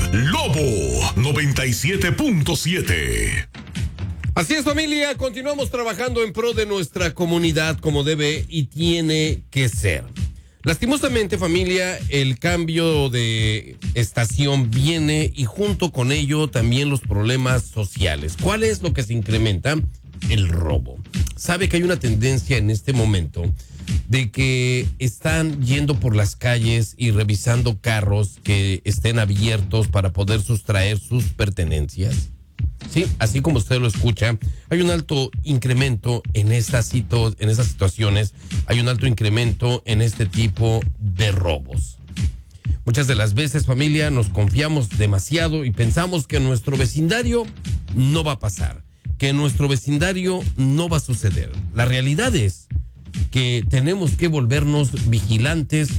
Lobo 97.7. Así es, familia, continuamos trabajando en pro de nuestra comunidad como debe y tiene que ser. Lastimosamente, familia, el cambio de estación viene y junto con ello también los problemas sociales. ¿Cuál es lo que se incrementa? El robo. Sabe que hay una tendencia en este momento de que están yendo por las calles y revisando carros que estén abiertos para poder sustraer sus pertenencias. Sí, así como usted lo escucha, hay un alto incremento en estas situaciones, hay un alto incremento en este tipo de robos. Muchas de las veces, familia, nos confiamos demasiado y pensamos que en nuestro vecindario no va a pasar, que en nuestro vecindario no va a suceder. La realidad es que tenemos que volvernos vigilantes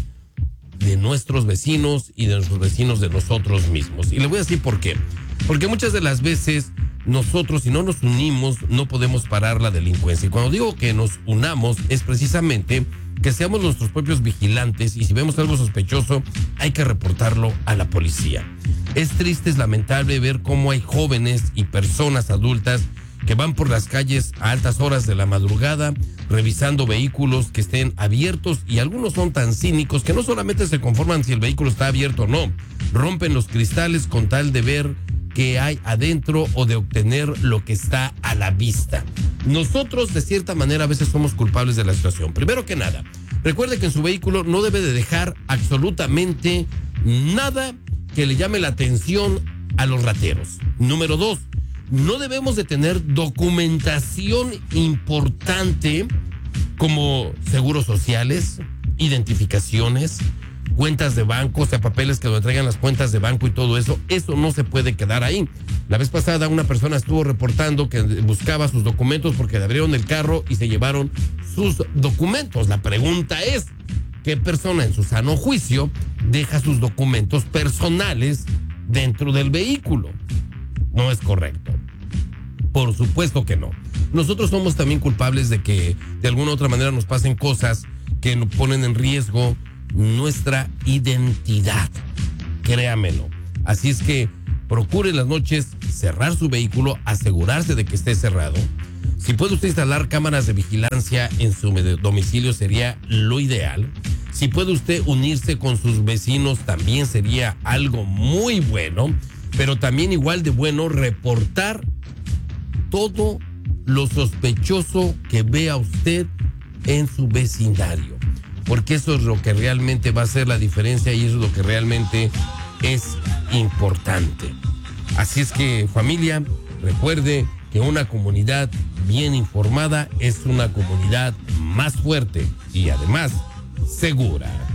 de nuestros vecinos y de nuestros vecinos de nosotros mismos. Y le voy a decir por qué. Porque muchas de las veces nosotros, si no nos unimos, no podemos parar la delincuencia. Y cuando digo que nos unamos, es precisamente que seamos nuestros propios vigilantes y si vemos algo sospechoso, hay que reportarlo a la policía. Es triste, es lamentable ver cómo hay jóvenes y personas adultas que van por las calles a altas horas de la madrugada, revisando vehículos que estén abiertos, y algunos son tan cínicos que no solamente se conforman si el vehículo está abierto o no, rompen los cristales con tal de ver qué hay adentro o de obtener lo que está a la vista. Nosotros, de cierta manera, a veces somos culpables de la situación. Primero que nada, recuerde que en su vehículo no debe de dejar absolutamente nada que le llame la atención a los rateros. Número 2, no debemos de tener documentación importante como seguros sociales, identificaciones, cuentas de banco, o sea, papeles que nos traigan las cuentas de banco y todo eso. Eso no se puede quedar ahí. La vez pasada una persona estuvo reportando que buscaba sus documentos porque le abrieron el carro y se llevaron sus documentos. La pregunta es, ¿qué persona en su sano juicio deja sus documentos personales dentro del vehículo? No es correcto. Por supuesto que no. Nosotros somos también culpables de que de alguna u otra manera nos pasen cosas que nos ponen en riesgo nuestra identidad. Créamelo. Así es que procure en las noches cerrar su vehículo, asegurarse de que esté cerrado. Si puede usted instalar cámaras de vigilancia en su domicilio, sería lo ideal. Si puede usted unirse con sus vecinos, también sería algo muy bueno. Pero también igual de bueno reportar todo lo sospechoso que vea usted en su vecindario, porque eso es lo que realmente va a hacer la diferencia y eso es lo que realmente es importante. Así es que, familia, recuerde que una comunidad bien informada es una comunidad más fuerte y además segura.